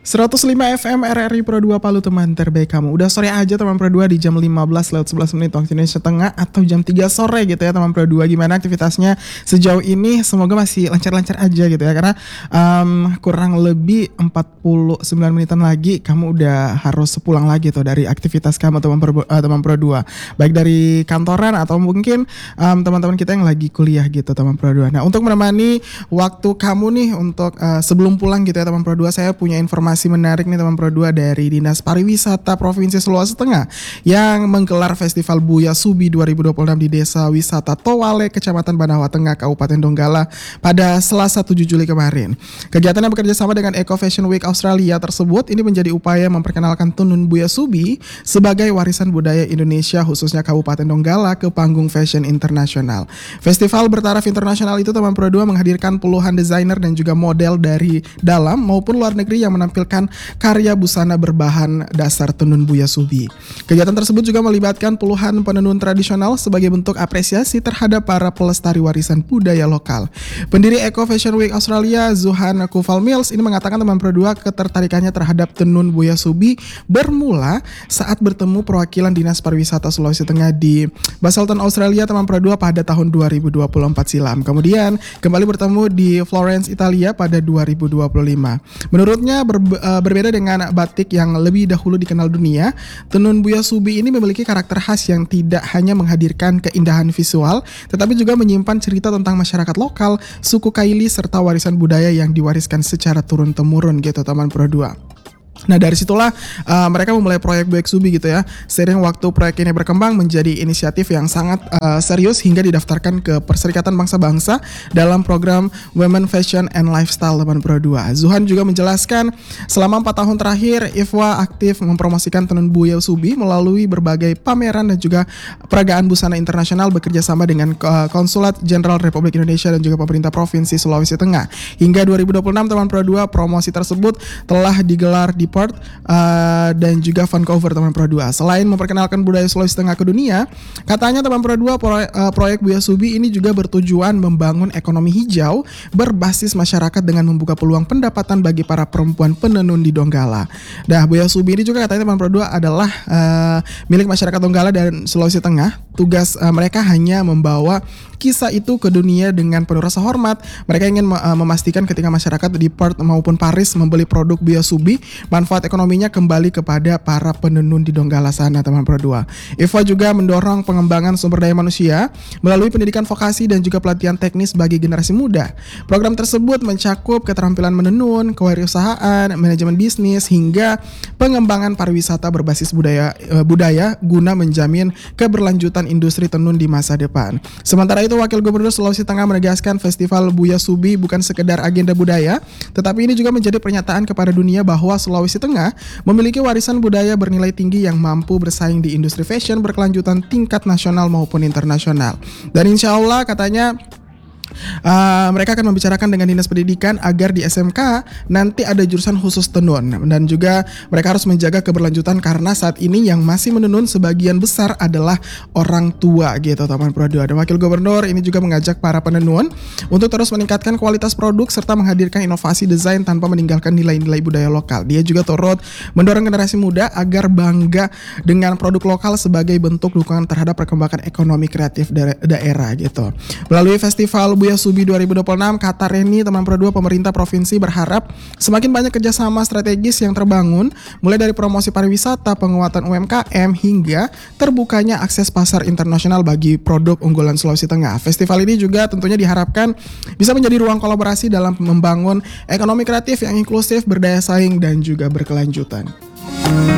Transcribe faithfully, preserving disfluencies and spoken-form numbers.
seratus lima F M R R I Pro dua Palu, teman terbaik kamu. Udah sore aja teman Pro dua di jam lima belas lewat sebelas menit waktu Indonesia Tengah atau jam tiga sore gitu ya teman Pro dua. Gimana aktivitasnya sejauh ini? Semoga masih lancar-lancar aja gitu ya. Karena um, kurang lebih empat puluh sembilan menitan lagi kamu udah harus pulang lagi tuh dari aktivitas kamu teman Pro, uh, teman Pro dua. Baik dari kantoran atau mungkin um, teman-teman kita yang lagi kuliah gitu teman Pro dua. Nah, untuk menemani waktu kamu nih untuk uh, sebelum pulang gitu ya teman Pro dua, saya punya informasi menarik nih teman Pro dua dari Dinas Pariwisata Provinsi Sulawesi Tengah yang menggelar Festival Buya Subi dua ribu dua puluh enam di Desa Wisata Towale, Kecamatan Banawa Tengah, Kabupaten Donggala pada Selasa tujuh Juli kemarin. Kegiatan yang bekerja sama dengan Eco Fashion Week Australia tersebut ini menjadi upaya memperkenalkan tenun Buya Subi sebagai warisan budaya Indonesia khususnya Kabupaten Donggala ke panggung fashion internasional. Festival bertaraf internasional itu teman Pro dua menghadirkan puluhan desainer dan juga model dari dalam maupun luar negeri yang menampilkan karya busana berbahan dasar tenun Buya Subi. Kegiatan tersebut juga melibatkan puluhan penenun tradisional sebagai bentuk apresiasi terhadap para pelestari warisan budaya lokal. Pendiri Eco Fashion Week Australia, Zuhan Kufal Mills, ini mengatakan teman Pro dua ketertarikannya terhadap tenun Buya Subi bermula saat bertemu perwakilan Dinas Pariwisata Sulawesi Tengah di Basselton, Australia teman Pro dua pada tahun dua ribu dua puluh empat silam. Kemudian kembali bertemu di Florence, Italia pada dua ribu dua puluh lima. Menurutnya ber, uh, berbeda dengan batik yang lebih dahulu dikenal dunia, tenun Buya Subi ini memiliki karakter khas yang tidak hanya menghadirkan keindahan visual, tetapi juga menyimpan cerita tentang masyarakat lokal, suku Kaili, serta warisan budaya yang diwariskan secara turun-temurun gitu teman Pro dua. Nah dari situlah uh, mereka memulai proyek Buya Subi gitu ya. Seiring waktu proyek ini berkembang menjadi inisiatif yang sangat uh, serius hingga didaftarkan ke Perserikatan Bangsa-Bangsa dalam program Women Fashion and Lifestyle teman Pro dua. Zuhan juga menjelaskan selama empat tahun terakhir I F W A aktif mempromosikan tenun Buya Subi melalui berbagai pameran dan juga peragaan busana internasional bekerja sama dengan uh, Konsulat Jenderal Republik Indonesia dan juga pemerintah Provinsi Sulawesi Tengah. Hingga dua ribu dua puluh enam teman Pro dua, promosi tersebut telah digelar di Perth uh, dan juga Vancouver teman Pro dua. Selain memperkenalkan budaya Sulawesi Tengah ke dunia, katanya teman Pro dua proyek, uh, proyek Buya Subi ini juga bertujuan membangun ekonomi hijau berbasis masyarakat dengan membuka peluang pendapatan bagi para perempuan penenun di Donggala. Nah, Buya Subi ini juga katanya teman Pro dua adalah uh, milik masyarakat Donggala dan Sulawesi Tengah. Tugas uh, mereka hanya membawa kisah itu ke dunia dengan penuh rasa hormat. Mereka ingin uh, memastikan ketika masyarakat di Perth maupun Paris membeli produk Buya Subi, manfaat ekonominya kembali kepada para penenun di Donggala sana teman Pro dua. I F W A juga mendorong pengembangan sumber daya manusia melalui pendidikan vokasi dan juga pelatihan teknis bagi generasi muda. Program tersebut mencakup keterampilan menenun, kewirausahaan, manajemen bisnis hingga pengembangan pariwisata berbasis budaya uh, budaya guna menjamin keberlanjutan industri tenun di masa depan. Sementara itu Wakil Gubernur Sulawesi Tengah menegaskan Festival Buya Subi bukan sekedar agenda budaya, tetapi ini juga menjadi pernyataan kepada dunia bahwa Sulawesi Tengah memiliki warisan budaya bernilai tinggi yang mampu bersaing di industri fashion berkelanjutan tingkat nasional maupun internasional. Dan insya Allah katanya Uh, mereka akan membicarakan dengan Dinas Pendidikan agar di S M K nanti ada jurusan khusus tenun, dan juga mereka harus menjaga keberlanjutan karena saat ini yang masih menenun sebagian besar adalah orang tua gitu teman Pro dua. Dan Wakil Gubernur ini juga mengajak para penenun untuk terus meningkatkan kualitas produk serta menghadirkan inovasi desain tanpa meninggalkan nilai-nilai budaya lokal. Dia juga turut mendorong generasi muda agar bangga dengan produk lokal sebagai bentuk dukungan terhadap perkembangan ekonomi kreatif da- daerah gitu. Melalui festival Buya Subi dua ribu dua puluh enam, kata Reni teman Pro dua, pemerintah provinsi berharap semakin banyak kerjasama strategis yang terbangun mulai dari promosi pariwisata, penguatan U M K M hingga terbukanya akses pasar internasional bagi produk unggulan Sulawesi Tengah. Festival ini juga tentunya diharapkan bisa menjadi ruang kolaborasi dalam membangun ekonomi kreatif yang inklusif, berdaya saing dan juga berkelanjutan.